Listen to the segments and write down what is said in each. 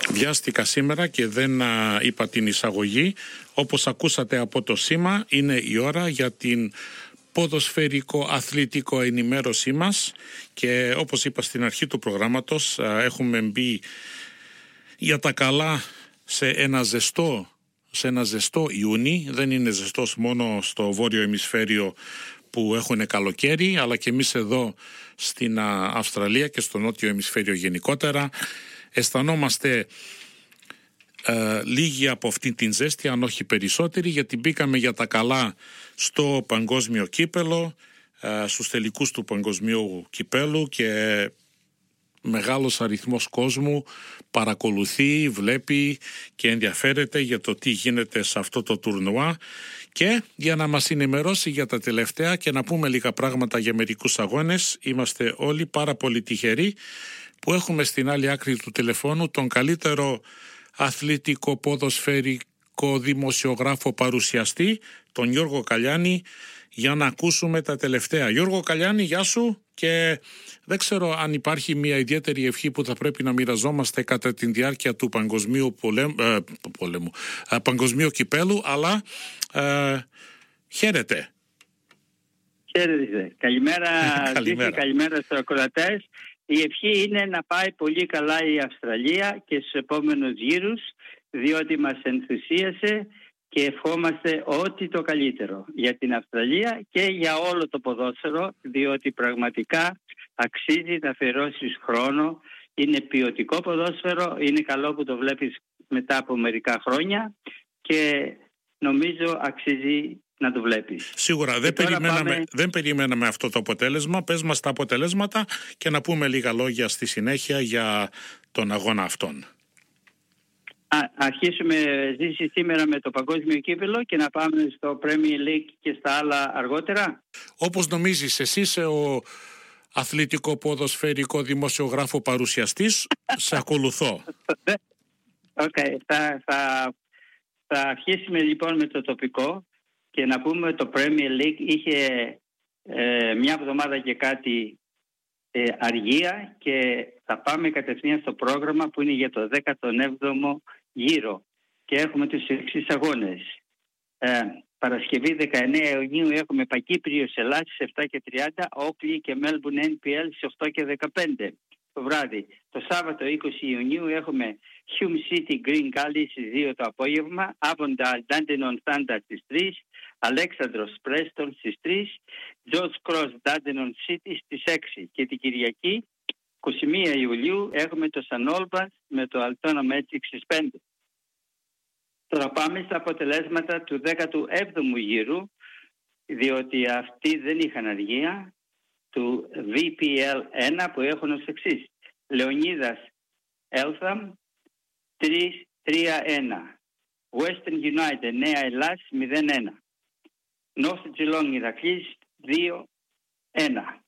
Βιάστηκα σήμερα και δεν είπα την εισαγωγή. Όπως ακούσατε από το σήμα, είναι η ώρα για την ποδοσφαιρικό-αθλητικό ενημέρωσή μας και όπως είπα στην αρχή του προγράμματος, έχουμε μπει για τα καλά σε ένα ζεστό Ιούνι. Δεν είναι ζεστός μόνο στο βόρειο ημισφαίριο που έχουν καλοκαίρι, αλλά και εμείς εδώ στην Αυστραλία και στο νότιο ημισφαίριο γενικότερα αισθανόμαστε λίγοι από αυτή την ζέστη, αν όχι περισσότεροι, γιατί μπήκαμε για τα καλά στο παγκόσμιο κύπελο, στους τελικούς του παγκοσμίου κυπέλου και μεγάλος αριθμός κόσμου παρακολουθεί, βλέπει και ενδιαφέρεται για το τι γίνεται σε αυτό το τουρνουά. Και για να μας ενημερώσει για τα τελευταία και να πούμε λίγα πράγματα για μερικούς αγώνες, είμαστε όλοι πάρα πολύ τυχεροί που έχουμε στην άλλη άκρη του τηλεφώνου τον καλύτερο αθλητικό ποδοσφαιρικό δημοσιογράφο παρουσιαστή, τον Γιώργο Καλιάνη, για να ακούσουμε τα τελευταία. Γιώργο Καλιάνη, γεια σου, και δεν ξέρω αν υπάρχει μια ιδιαίτερη ευχή που θα πρέπει να μοιραζόμαστε κατά τη διάρκεια του παγκοσμίου κυπέλου, αλλά χαίρετε. Χαίρετε. Καλημέρα. Καλημέρα στους ακροατές. Η ευχή είναι να πάει πολύ καλά η Αυστραλία και στους επόμενους γύρους, διότι μας ενθουσίασε και ευχόμαστε ό,τι το καλύτερο για την Αυστραλία και για όλο το ποδόσφαιρο, διότι πραγματικά αξίζει να αφιερώσεις χρόνο. Είναι ποιοτικό ποδόσφαιρο, είναι καλό που το βλέπεις μετά από μερικά χρόνια και νομίζω αξίζει να το βλέπεις. Σίγουρα δεν περιμέναμε αυτό το αποτέλεσμα. Πες μας τα αποτελέσματα και να πούμε λίγα λόγια στη συνέχεια για τον αγώνα αυτόν. Αρχίσουμε σήμερα με το παγκόσμιο κύπελλο και να πάμε στο Premier League και στα άλλα αργότερα. Όπως νομίζεις, εσύ είσαι ο αθλητικό ποδοσφαιρικό δημοσιογράφο παρουσιαστής, σε ακολουθώ. Okay. Θα αρχίσουμε λοιπόν με το τοπικό και να πούμε ότι το Premier League είχε μια εβδομάδα και κάτι αργία και θα πάμε κατευθείαν στο πρόγραμμα που είναι για το 17ο γύρο και έχουμε τους εξής αγώνες. Παρασκευή 19 Ιουνίου έχουμε Πακύπριος Ελλάς στις 7:30, Όκλι και Μέλμπουν NPL στις 8:15 το βράδυ. Το Σάββατο 20 Ιουνίου έχουμε Hume City Green Gully στις 2 το απόγευμα, Avondale Dandenong Standard στις 3, Αλέξανδρος Preston στις 3, George Cross Dandenong City στις 6 και την Κυριακή 21 Ιουλίου έχουμε το St Albans με το Altona Magic στις 5. Τώρα πάμε στα αποτελέσματα του 17ου γύρου, διότι αυτοί δεν είχαν αργία, του VPL 1 που έχουν ως εξής. Λεωνίδας Eltham 3-1. Western United Νέα Ελλάς 0-1. North Geelong Ηρακλής 2-1.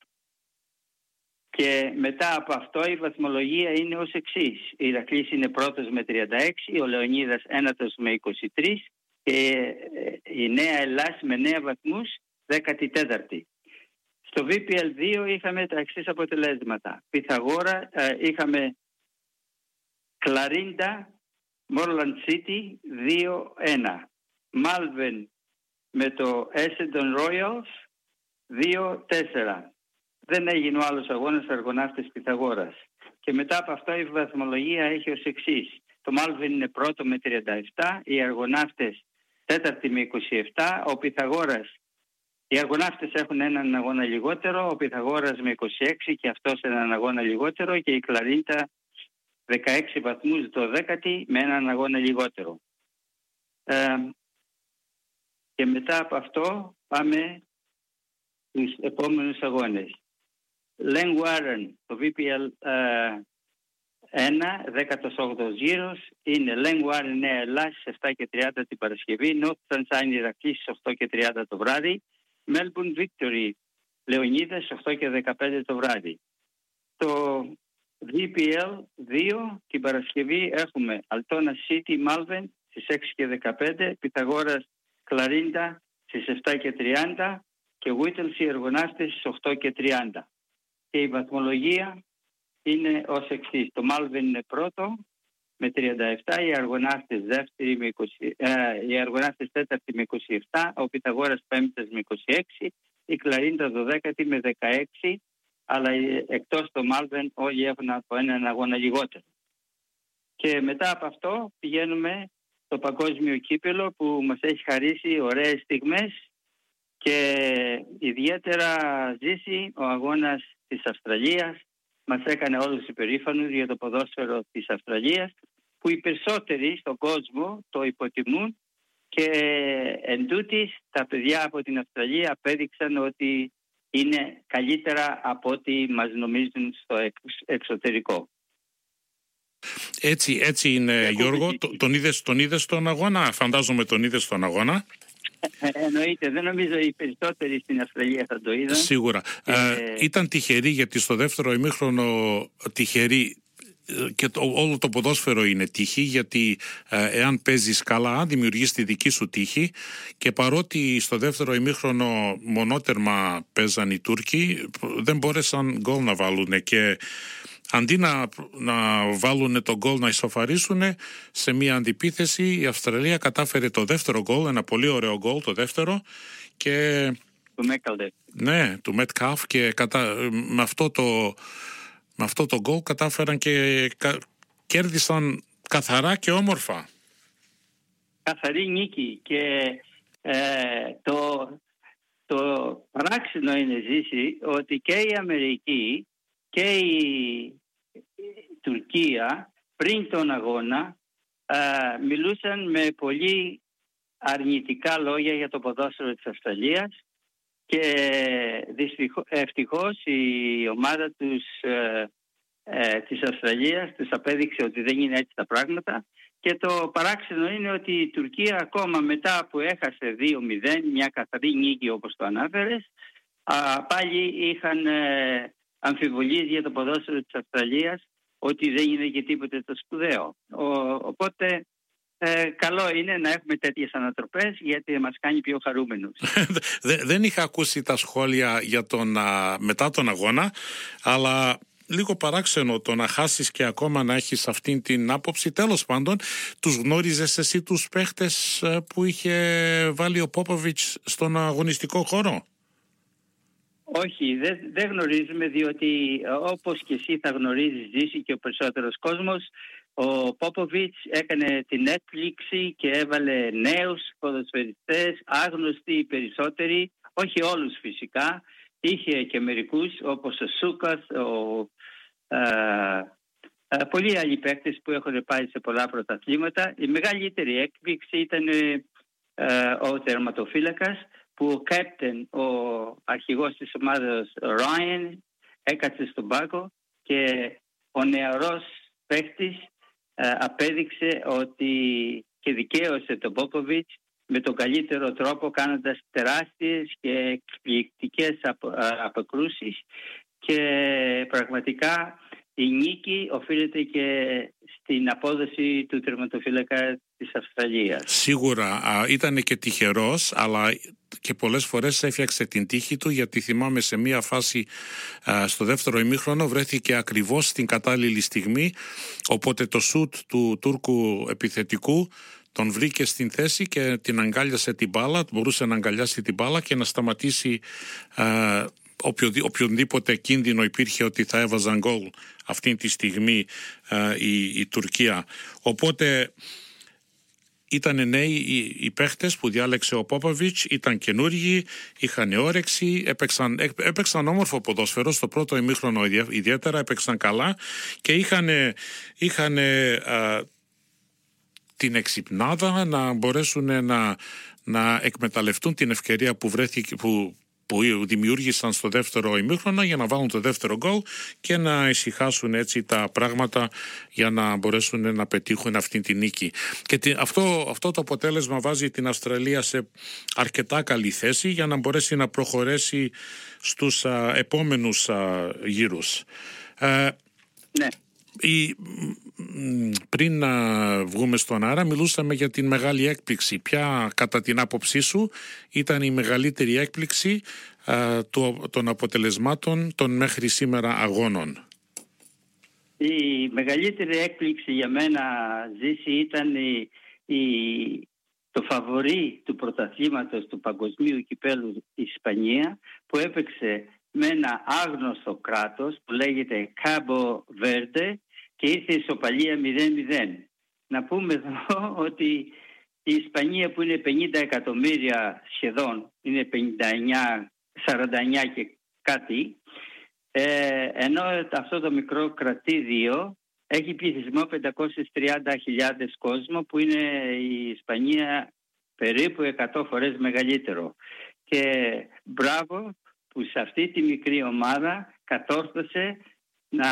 Και μετά από αυτό η βαθμολογία είναι ως εξής. Η Ηρακλής είναι πρώτος με 36, ο Λεωνίδας ένατος με 23 και η Νέα Ελλάς με 9 βαθμούς 14η. Στο VPL 2 είχαμε τα εξής αποτελέσματα. Πυθαγόρα είχαμε Κλαρίντα, Moreland City 2-1. Malvern με το Essendon Royals 2-4. Δεν έγινε ο άλλος αγώνας αργοναύτες Πυθαγόρας. Και μετά από αυτό η βαθμολογία έχει ως εξής. Το Malvern είναι πρώτο με 37, οι αργοναύτες τέταρτη με 27, ο Πυθαγόρας. Οι αργοναύτες έχουν έναν αγώνα λιγότερο, ο Πυθαγόρας με 26 και αυτός έναν αγώνα λιγότερο και η Κλαρίντα 16 βαθμούς 12η με έναν αγώνα λιγότερο. Και μετά από αυτό πάμε στους επόμενους αγώνες. Len Warren, το VPL 1, 18ος γύρος, είναι Len Warren Νέα Ελλάς στις 7:30 την Παρασκευή, North Sunshine Ηρακλής στις 8:30 το βράδυ, Melbourne Victory Λεωνίδας στις 8:15 το βράδυ. Το VPL 2 την Παρασκευή έχουμε Altona City Malvern στις 6:15, Πυθαγόρας Κλαρίντα στις 7:30 και Whittlesea Εργοναύτες στις 8:30. Και η βαθμολογία είναι ως εξής. Το Malvern είναι πρώτο με 37, οι Αργοναύτες τέταρτη με 27, ο Πυθαγόρας πέμπτος με 26, η Κλαρίντα 12η με 16, αλλά εκτός το Μάλβεν όλοι έχουν από έναν αγώνα λιγότερο. Και μετά από αυτό πηγαίνουμε στο παγκόσμιο κύπελλο που μας έχει χαρίσει ωραίες στιγμές και ιδιαίτερα ζήσει ο αγώνας της Αυστραλίας. Μας έκανε όλους υπερήφανους για το ποδόσφαιρο της Αυστραλίας, που οι περισσότεροι στον κόσμο το υποτιμούν και εντούτοις τα παιδιά από την Αυστραλία απέδειξαν ότι είναι καλύτερα από ό,τι μας νομίζουν στο εξωτερικό. Έτσι είναι, Γιώργο. Τον είδες στον αγώνα? Φαντάζομαι τον είδες στον αγώνα. Εννοείται, δεν νομίζω οι περισσότεροι στην Αυστραλία θα το είδαν. Σίγουρα. Ήταν τυχεροί, γιατί στο δεύτερο ημίχρονο τυχεροί, και όλο το ποδόσφαιρο είναι τύχη, γιατί εάν παίζεις καλά δημιουργείς τη δική σου τύχη, και παρότι στο δεύτερο ημίχρονο μονότερμα παίζαν οι Τούρκοι, δεν μπόρεσαν γκολ να βάλουν, και αντί να βάλουν τον γκολ να ισοφαρίσουν, σε μια αντιπίθεση η Αυστραλία κατάφερε το δεύτερο γκολ, ένα πολύ ωραίο γκολ το δεύτερο, και του Μέτκαλφ. Ναι, του Μέτκαλφ, και με αυτό το γκολ κατάφεραν και κέρδισαν καθαρά και όμορφα. Καθαρή νίκη, και το παράξενο είναι, Ζήση, ότι και η Αμερική και η Τουρκία πριν τον αγώνα μιλούσαν με πολύ αρνητικά λόγια για το ποδόσφαιρο της Αυστραλίας, και ευτυχώς η ομάδα της Αυστραλίας τους απέδειξε ότι δεν είναι έτσι τα πράγματα. Και το παράξενο είναι ότι η Τουρκία, ακόμα μετά που έχασε 2-0, μια καθαρή νίκη όπως το ανάφερες, πάλι είχαν αμφιβολίες για το ποδόσφαιρο της Αυστραλίας, ότι δεν είναι και τίποτε το σπουδαίο. Οπότε καλό είναι να έχουμε τέτοιες ανατροπές, γιατί μας κάνει πιο χαρούμενους. Δεν είχα ακούσει τα σχόλια για μετά τον αγώνα, αλλά λίγο παράξενο το να χάσεις και ακόμα να έχεις αυτήν την άποψη. Τέλος πάντων, τους γνώριζες εσύ τους παίχτες που είχε βάλει ο Πόποβιτς στον αγωνιστικό χώρο? Όχι, δεν γνωρίζουμε, διότι όπως και εσύ θα γνωρίζεις, Ζήση, και ο περισσότερος κόσμος, ο Πόποβιτς έκανε την έκπληξη και έβαλε νέους ποδοσφαιριστές, άγνωστοι οι περισσότεροι, όχι όλους φυσικά. Είχε και μερικούς όπως ο Σούκας, πολλοί άλλοι παίκτες που έχουν πάει σε πολλά πρωταθλήματα. Η μεγαλύτερη έκπληξη ήταν ο τερματοφύλακας, που ο κάπτεν, ο αρχηγός της ομάδας Ράιν, έκατσε στον πάγκο, και ο νεαρός παίκτης απέδειξε ότι και δικαίωσε τον Πόποβιτς με τον καλύτερο τρόπο, κάνοντας τεράστιες και εκπληκτικές αποκρούσεις, και πραγματικά η νίκη οφείλεται και στην απόδοση του τερματοφύλακα της Αυστραλίας. Σίγουρα ήταν και τυχερός, αλλά και πολλές φορές έφτιαξε την τύχη του, γιατί θυμάμαι σε μία φάση στο δεύτερο ημίχρονο βρέθηκε ακριβώς στην κατάλληλη στιγμή, οπότε το σουτ του Τούρκου επιθετικού τον βρήκε στην θέση και την αγκάλιασε την μπάλα, μπορούσε να αγκαλιάσει την μπάλα και να σταματήσει οποιονδήποτε κίνδυνο υπήρχε ότι θα έβαζαν γκολ αυτή τη στιγμή η Τουρκία. Οπότε ήταν νέοι οι παίχτες που διάλεξε ο Πόποβιτς, ήταν καινούργοι, είχαν όρεξη, έπαιξαν όμορφο ποδόσφαιρο στο πρώτο ημίχρονο, ιδιαίτερα έπαιξαν καλά, και είχαν την εξυπνάδα να μπορέσουν να εκμεταλλευτούν την ευκαιρία που δημιούργησαν στο δεύτερο ημίχρονο για να βάλουν το δεύτερο γκολ και να ησυχάσουν έτσι τα πράγματα για να μπορέσουν να πετύχουν αυτή τη νίκη. Και αυτό το αποτέλεσμα βάζει την Αυστραλία σε αρκετά καλή θέση για να μπορέσει να προχωρέσει στους επόμενους γύρους. Ναι. Πριν να βγούμε στον αέρα μιλούσαμε για την μεγάλη έκπληξη. Ποια κατά την άποψή σου ήταν η μεγαλύτερη έκπληξη των αποτελεσμάτων των μέχρι σήμερα αγώνων? Η μεγαλύτερη έκπληξη για μένα, Ζήση, ήταν το φαβορί του πρωταθλήματος του παγκοσμίου κυπέλου η Ισπανία, που έπαιξε με ένα άγνωστο κράτος που λέγεται Κάμπο Βέρντε και ήρθε ισοπαλία 0-0. Να πούμε εδώ ότι η Ισπανία, που είναι 50 εκατομμύρια σχεδόν, είναι 49 και κάτι, ενώ αυτό το μικρό κρατήδιο έχει πληθυσμό 530.000 κόσμο, που είναι η Ισπανία περίπου 100 φορές μεγαλύτερο. Και μπράβο που σε αυτή τη μικρή ομάδα κατόρθωσε να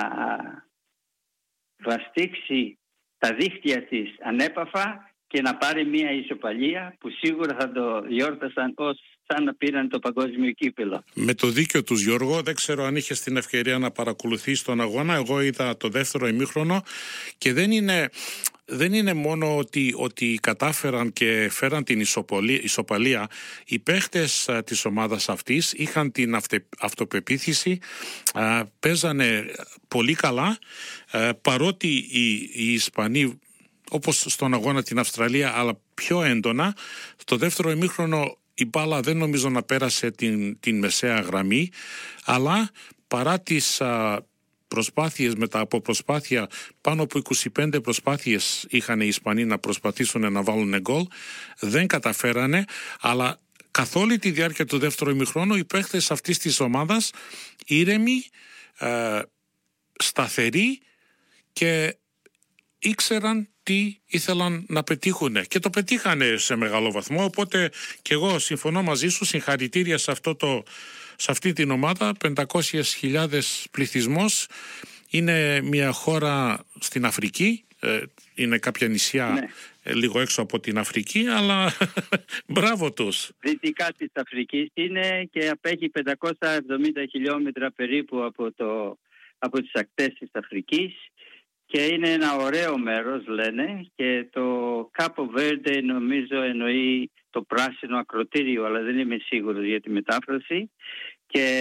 βαστίξει τα δίχτυα της ανέπαφα και να πάρει μια ισοπαλία που σίγουρα θα το γιόρτασαν ως σαν να πήραν το παγκόσμιο κύπελλο. Με το δίκιο τους, Γιώργο, δεν ξέρω αν είχες την ευκαιρία να παρακολουθείς τον αγώνα. Εγώ είδα το δεύτερο ημίχρονο και δεν είναι μόνο ότι κατάφεραν και φέραν την ισοπαλία. Οι παίχτες της ομάδας αυτής είχαν την αυτοπεποίθηση, παίζανε πολύ καλά, παρότι οι Ισπανοί, όπως στον αγώνα την Αυστραλία, αλλά πιο έντονα. Στο δεύτερο ημίχρονο η μπάλα δεν νομίζω να πέρασε την μεσαία γραμμή, αλλά παρά τις προσπάθειες, μετά από προσπάθεια, πάνω από 25 προσπάθειες είχαν οι Ισπανοί να προσπαθήσουν να βάλουν γκολ, δεν καταφέρανε, αλλά καθ' όλη τη διάρκεια του δεύτερου ημιχρόνου οι παίχτες αυτής της ομάδας ήρεμοι, σταθεροί και ήξεραν τι ήθελαν να πετύχουν και το πετύχανε σε μεγάλο βαθμό. Οπότε και εγώ συμφωνώ μαζί σου, συγχαρητήρια σε αυτή την ομάδα. 500.000 πληθυσμός, είναι μια χώρα στην Αφρική, είναι κάποια νησιά λίγο έξω από την Αφρική, αλλά μπράβο τους. Δυτικά της Αφρικής είναι και απέχει 570 χιλιόμετρα περίπου από τις ακτές της Αφρικής. Και είναι ένα ωραίο μέρος, λένε, και το Capo Verde νομίζω εννοεί το πράσινο ακροτήριο, αλλά δεν είμαι σίγουρος για τη μετάφραση. Και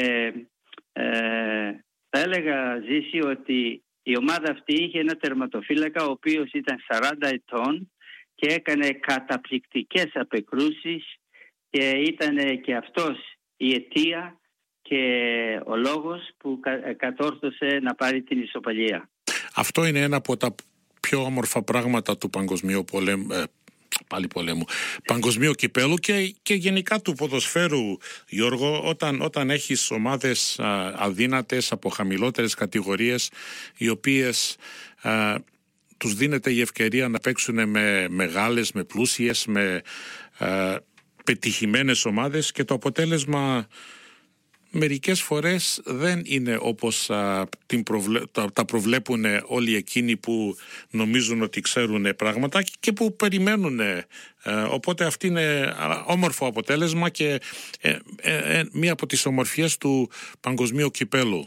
θα έλεγα, Ζήση, ότι η ομάδα αυτή είχε ένα τερματοφύλακα ο οποίος ήταν 40 ετών και έκανε καταπληκτικές απεκρούσεις και ήταν και αυτός η αιτία και ο λόγος που κατόρθωσε να πάρει την ισοπαλία. Αυτό είναι ένα από τα πιο όμορφα πράγματα του παγκοσμίου παγκοσμίου κυπέλου και γενικά του ποδοσφαίρου, Γιώργο, όταν έχεις ομάδες αδύνατες από χαμηλότερες κατηγορίες, οι οποίες τους δίνεται η ευκαιρία να παίξουν με μεγάλες, με πλούσιες, με πετυχημένες ομάδες και το αποτέλεσμα μερικές φορές δεν είναι όπως τα προβλέπουν όλοι εκείνοι που νομίζουν ότι ξέρουν πράγματα και που περιμένουν. Οπότε αυτή είναι όμορφο αποτέλεσμα και μία από τις ομορφιές του παγκοσμίου κυπέλου.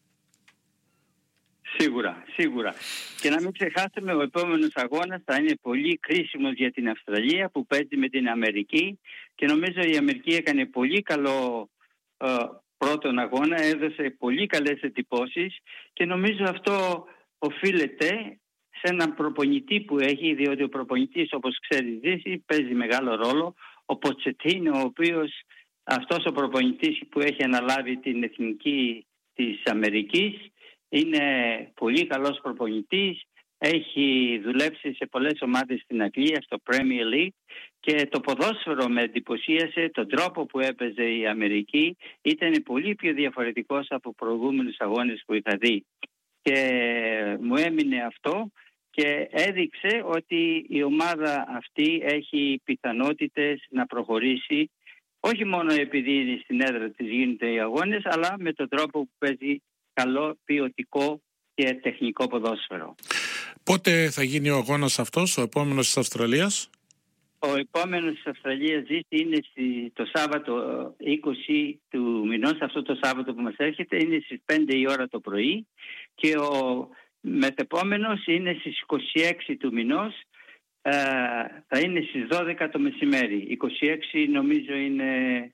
Σίγουρα. Και να μην ξεχάσουμε, ο επόμενος αγώνας θα είναι πολύ κρίσιμος για την Αυστραλία που παίζει με την Αμερική και νομίζω η Αμερική έκανε πολύ καλό πρώτον αγώνα, έδωσε πολύ καλές εντυπώσεις και νομίζω αυτό οφείλεται σε έναν προπονητή που έχει, διότι ο προπονητής, όπως ξέρεις, παίζει μεγάλο ρόλο, ο Ποτσετίνο, ο οποίος αυτός ο προπονητής που έχει αναλάβει την εθνική της Αμερικής είναι πολύ καλός προπονητής, έχει δουλέψει σε πολλές ομάδες στην Αγγλία, στο Premier League και το ποδόσφαιρο με εντυπωσίασε, τον τρόπο που έπαιζε η Αμερική ήταν πολύ πιο διαφορετικός από προηγούμενους αγώνες που είχα δει. Και μου έμεινε αυτό και έδειξε ότι η ομάδα αυτή έχει πιθανότητες να προχωρήσει, όχι μόνο επειδή είναι στην έδρα της γίνονται οι αγώνες, αλλά με τον τρόπο που παίζει καλό, ποιοτικό και τεχνικό ποδόσφαιρο. Πότε θα γίνει ο αγώνας αυτός, ο επόμενος της Αυστραλίας? Ο επόμενος της Αυστραλίας είναι το Σάββατο 20 του μηνός, αυτό το Σάββατο που μας έρχεται, είναι στις 5 η ώρα το πρωί και ο μεθεπόμενος είναι στις 26 του μηνός, θα είναι στις 12 το μεσημέρι. 26 νομίζω είναι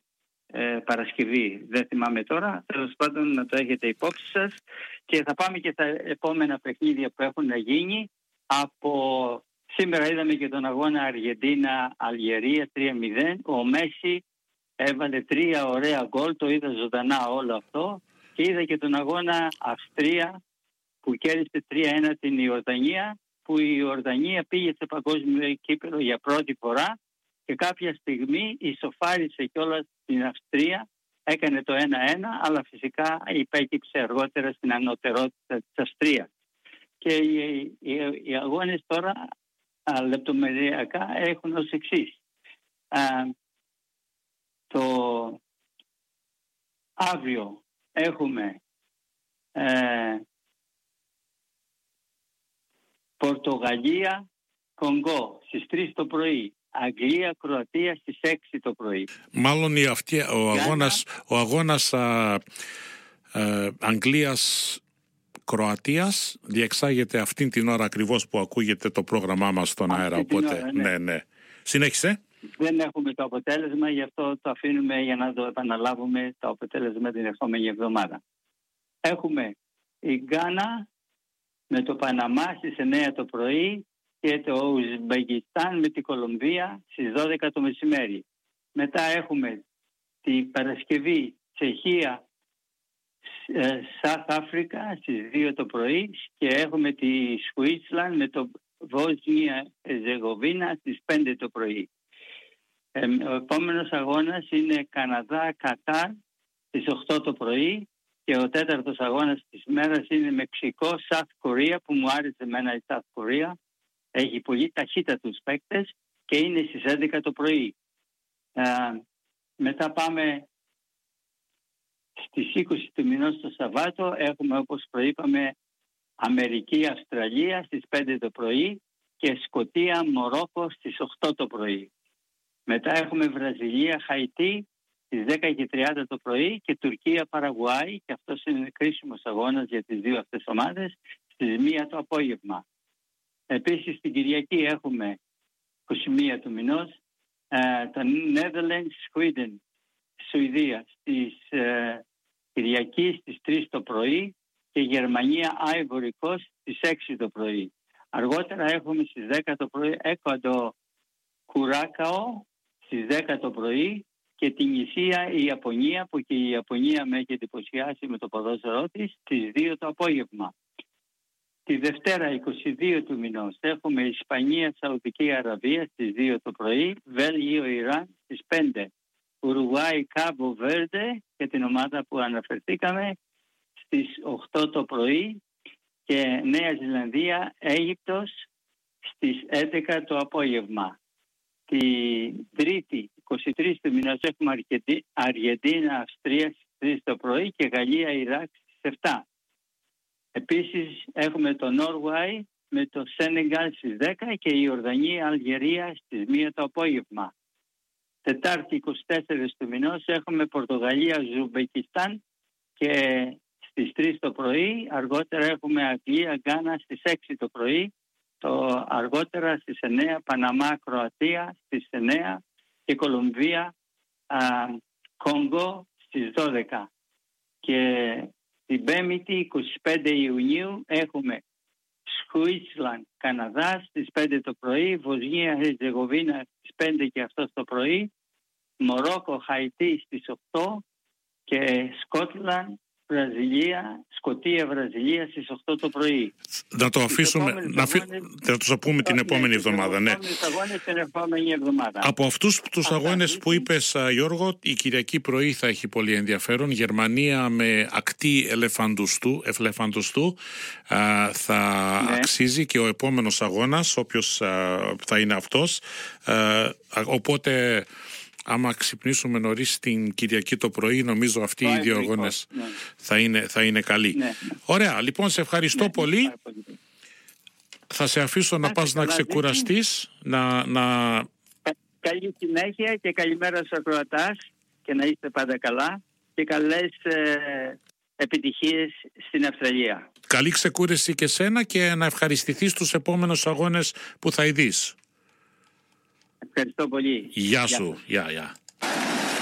Παρασκευή. Δεν θυμάμαι τώρα. Τέλος πάντων, να το έχετε υπόψη σας. Και θα πάμε και στα επόμενα παιχνίδια που έχουν γίνει. Από σήμερα είδαμε και τον αγώνα Αργεντίνα-Αλγερία 3-0. Ο Μέση έβαλε 3 ωραία γκολ. Το είδα ζωντανά όλο αυτό. Και είδα και τον αγώνα Αυστρία που κέρδισε 3-1 την Ιορδανία, που η Ιορδανία πήγε σε παγκόσμιο κύπελλο για πρώτη φορά και κάποια στιγμή ισοφάρισε κιόλας την Αυστρία, έκανε το 1-1, αλλά φυσικά υπέκυψε αργότερα στην ανωτερότητα της Αυστρίας. Και οι αγώνες τώρα λεπτομεριακά έχουν ως εξής. Το αύριο έχουμε Πορτογαλία, Κονγκό στις 3 το πρωί. Αγγλία, Κροατία στις 6 το πρωί. Μάλλον ο αγώνας Αγγλίας-Κροατίας διεξάγεται αυτήν την ώρα ακριβώς που ακούγεται το πρόγραμμά μας στον αέρα. Οπότε, ναι. Συνέχισε. Δεν έχουμε το αποτέλεσμα, γι' αυτό το αφήνουμε για να το επαναλάβουμε το αποτέλεσμα την ερχόμενη εβδομάδα. Έχουμε η Γκάνα με το Παναμά στις 9 το πρωί και το Ουσμπεκιστάν με την Κολομβία στις 12 το μεσημέρι. Μετά έχουμε την Παρασκευή Τσεχία South Africa στις 2 το πρωί και έχουμε τη Σουίτσλαντ με το Βοσνία Ερζεγοβίνα στις 5 το πρωί. Ο επόμενος αγώνας είναι Καναδά-Κατάρ στις 8 το πρωί και ο τέταρτος αγώνας της μέρας είναι Μεξικό-South Korea, που μου άρεσε εμένα η South Korea. Έχει πολύ ταχύτατους παίκτες και είναι στις 11 το πρωί. Μετά πάμε στις 20 του μηνός το Σαββάτο. Έχουμε, όπως προείπαμε, Αμερική-Αυστραλία στις 5 το πρωί και Σκωτία-Μορόκο στις 8 το πρωί. Μετά έχουμε Βραζιλία-Χαϊτή στις 10 και 30 το πρωί και Τουρκία-Παραγουάη, και αυτός είναι κρίσιμος αγώνας για τις δύο αυτές ομάδες, στις 1 το απόγευμα. Επίσης την Κυριακή έχουμε 21 του μηνός το Netherlands-Sweden, Σουηδία, στις Κυριακή στις 3 το πρωί και Γερμανία-Ivory Coast στις 6 το πρωί. Αργότερα έχουμε στις 10 το πρωί Έκουαντο-Κουράκαο στις 10 το πρωί και την Ισία η Ιαπωνία, που και η Ιαπωνία με έχει εντυπωσιάσει με το ποδόσφαιρό της, στις 2 το απόγευμα. Τη Δευτέρα 22 του μηνός έχουμε Ισπανία Σαουδική Αραβία στις 2 το πρωί, Βέλγιο Ιράν στις 5, Ουρουγουάη Κάμπο Βέρντε και την ομάδα που αναφερθήκαμε στις 8 το πρωί και Νέα Ζηλανδία Αίγυπτος στις 11 το απόγευμα. Τη Τρίτη 23 του μηνός έχουμε Αργεντίνα Αυστρία στις 3 το πρωί και Γαλλία Ιράκ στις 7. Επίσης έχουμε το Νόρουαϊ με το Σένεγκαλ στις 10 και η Ιορδανία Αλγερία στις 1 το απόγευμα. Τετάρτη 24 του μηνός έχουμε Πορτογαλία Ουσμπεκιστάν και στις 3 το πρωί. Αργότερα έχουμε Αγγλία Γκάνα στις 6 το πρωί. Το αργότερα στις 9 Παναμά Κροατία στις 9 και Κολομβία Κονγκό στις 12. Και την 5η 25 Ιουνίου έχουμε Σουίτσλαντ Καναδά στις 5 το πρωί, Βοσνία Ερζεγοβίνα στις 5 και αυτό το πρωί, Μορόκο Χαϊτή στις 8 και Σκότλαντ Σκωτία Βραζιλία στις 8 το πρωί. Να το αφήσουμε, θα τους πούμε την επόμενη εβδομάδα. Ναι. Από αυτούς τους αγώνες που είπες, Γιώργο, η Κυριακή πρωί θα έχει πολύ ενδιαφέρον. Γερμανία με ακτή ελεφαντοστού θα αξίζει και ο επόμενος αγώνας, όποιος θα είναι αυτός. Οπότε άμα ξυπνήσουμε νωρίς την Κυριακή το πρωί, νομίζω αυτοί οι δύο αγώνες θα είναι καλοί. Ναι. Ωραία, λοιπόν, σε ευχαριστώ πολύ. Θα σε αφήσω να πας να ξεκουραστείς. Καλή συνέχεια και καλημέρα στους ακροατάς και να είστε πάντα καλά και καλές επιτυχίες στην Αυστραλία. Καλή ξεκούραση και σένα και να ευχαριστηθείς τους επόμενους αγώνες που θα ειδείς. Ευχαριστώ πολύ. Γεια σου. Γεια.